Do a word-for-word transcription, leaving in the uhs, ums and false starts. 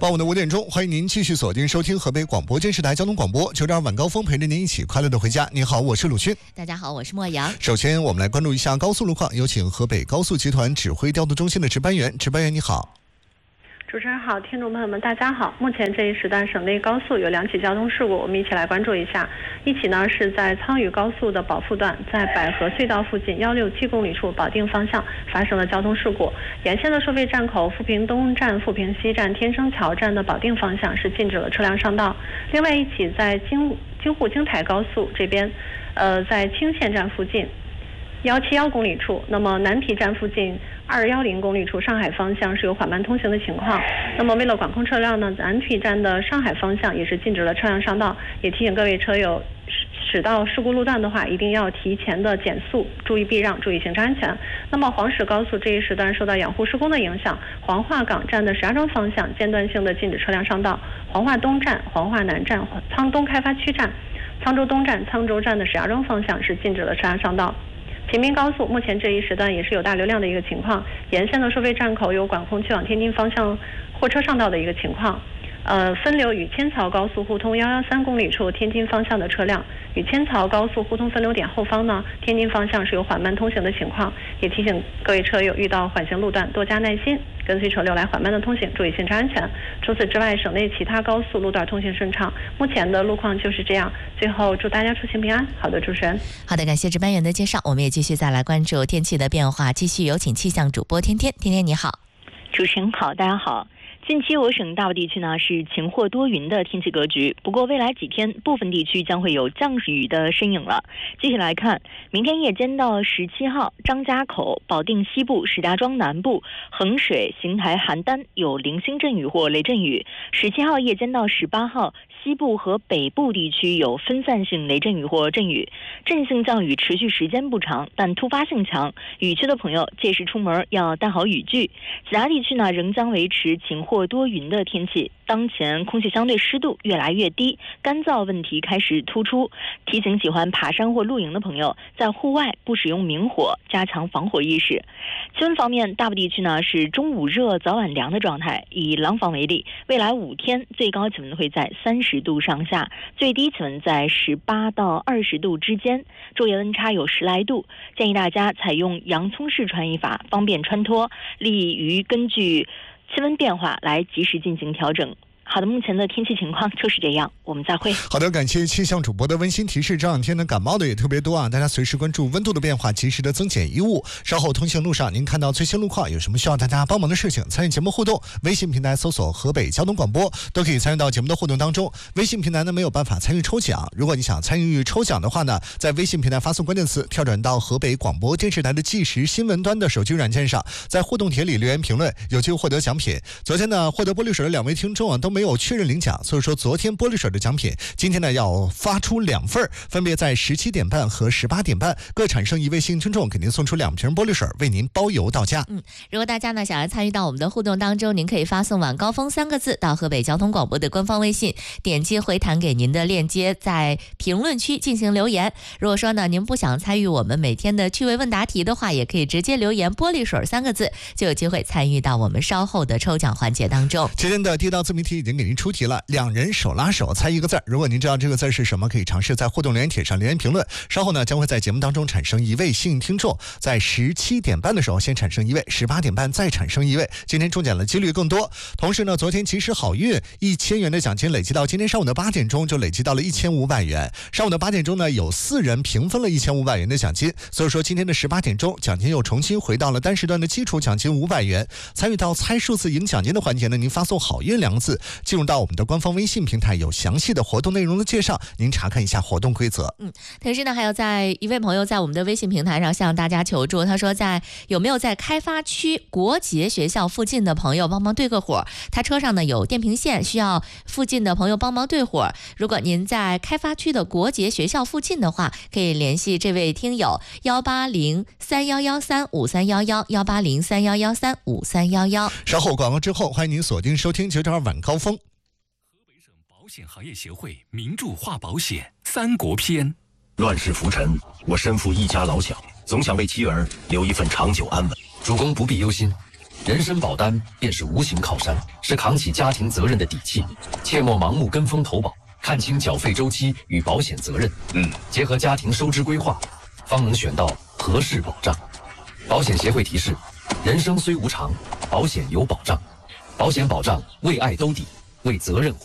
傍晚的五点钟，欢迎您继续锁定收听河北广播电视台交通广播，九点二晚高峰陪着您一起快乐的回家。你好，我是鲁迅。 大家好，我是莫阳。 首先，我们来关注一下高速路况，有请河北高速集团指挥调度中心的值班员。值班员你好。 主持人好，听众朋友们大家好。目前这一时段省内高速有两起交通事故，我们一起来关注一下。一起呢是在苍屿高速的保富段，在百合隧道附近一百六十七公里处保定方向发生了交通事故。沿线的收费站口富平东站、富平西站、天生桥站的保定方向是禁止了车辆上道。另外一起在京京沪京台高速这边，呃，在青县站附近一百七十一公里处，那么南皮站附近二百一十公里处上海方向是有缓慢通行的情况。那么为了管控车辆呢，南皮站的上海方向也是禁止了车辆上道，也提醒各位车友驶到事故路段的话，一定要提前的减速，注意避让，注意行车安全。那么黄石高速这一时段受到养护施工的影响，黄化港站的石家庄方向间断性的禁止车辆上道，黄化东站、黄化南站、沧东开发区站、沧州东站、沧州站的石家庄方向是禁止了车辆上道。秦滨高速目前这一时段也是有大流量的一个情况，沿线的收费站口有管控去往天津方向货车上道的一个情况。呃，分流与千槽高速互通一百一十三公里处天津方向的车辆，与千槽高速互通分流点后方呢，天津方向是有缓慢通行的情况，也提醒各位车友遇到缓行路段多加耐心，跟随车流来缓慢的通行，注意行车安全。除此之外，省内其他高速路段通行顺畅，目前的路况就是这样。最后祝大家出行平安。好的，主持人。 好的，感谢值班员的介绍，我们也继续再来关注天气的变化，继续有请气象主播天天。天天你好。 主持人好，大家好。近期我省大部地区呢是晴或多云的天气格局，不过未来几天部分地区将会有降雨的身影了。继续来看，明天夜间到十七号，张家口、保定西部、石家庄南部、衡水、邢台、邯郸有零星阵雨或雷阵雨。十七号夜间到十八号，西部和北部地区有分散性雷阵雨或阵雨，阵性降雨持续时间不长，但突发性强，雨区的朋友届时出门要带好雨具。其他地区呢仍将维持晴或多云的天气。当前空气相对湿度越来越低，干燥问题开始突出，提醒喜欢爬山或露营的朋友在户外不使用明火，加强防火意识。气温方面，大部地区呢是中午热早晚凉的状态。以廊坊为例，未来五天最高气温会在三十度上下，最低气温在十八到二十度之间，昼夜温差有十来度。建议大家采用洋葱式穿衣法，方便穿脱，利于根据气温变化来及时进行调整。好的，目前的天气情况就是这样，我们再会。 好的，感谢气象主播的温馨提示。这两天呢，感冒的也特别多啊，大家随时关注温度的变化，及时的增减衣物。稍后通行路上，您看到最新路况，有什么需要大家帮忙的事情，参与节目互动，微信平台搜索河北交通广播，都可以参与到节目的互动当中。微信平台呢没有办法参与抽奖，如果你想参与抽奖的话呢，在微信平台发送关键词，跳转到河北广播电视台的即时新闻端的手机软件上，在互动帖里留言评论，有机会获得奖品。昨天呢，获得玻璃水的两位听众啊都没有确认领奖。所以说昨天玻璃水的奖品今天呢要发出两份，分别在十七点半和十八点半各产生一位幸运听众，给您送出两瓶玻璃水，为您包邮到家。 嗯，如果大家呢想要参与到我们的互动当中，您可以发送晚高峰三个字到河北交通广播的官方微信，点击回弹给您的链接，在评论区进行留言。如果说呢您不想参与我们每天的趣味问答题的话，也可以直接留言玻璃水三个字，就有机会参与到我们稍后的抽奖环节当中。 今天的第一道自谜题已经给您出题了，两人手拉手猜一个字，如果您知道这个字是什么，可以尝试在互动留言帖上留言评论。稍后呢将会在节目当中产生一位幸运听众，在十七点半的时候先产生一位，十八点半再产生一位，今天中奖的几率更多。同时呢，昨天及时好运一千元的奖金累积到今天上午的八点钟就累积到了一千五百元。上午的八点钟呢有四人平分了一千五百元的奖金，所以说今天的十八点钟奖金又重新回到了单时段的基础奖金五百元。参与到猜数字赢奖金的环节呢，您发送好运两个字进入到我们的官方微信平台，有详细的活动内容的介绍，您查看一下活动规则。 嗯，同时呢，还有在一位朋友在我们的微信平台上向大家求助，他说在有没有在开发区国捷学校附近的朋友帮忙对个火，他车上呢有电瓶线，需要附近的朋友帮忙对火。如果您在开发区的国捷学校附近的话，可以联系这位听友幺八零三幺幺三五三幺幺幺八零三幺幺三五三幺幺。 稍后广告之后，欢迎您锁定收听九点二晚高峰。 保险行业协会名著化保险三国篇。 乱世浮沉，我身负一家老小，总想为妻儿留一份长久安稳。 主公不必忧心， 人身保单便是无形靠山，是扛起家庭责任的底气。切莫盲目跟风投保，看清缴费周期与保险责任。嗯，结合家庭收支规划，方能选到合适保障。保险协会提示：人生虽无常，保险有保障。保险保障为爱兜底，为责任。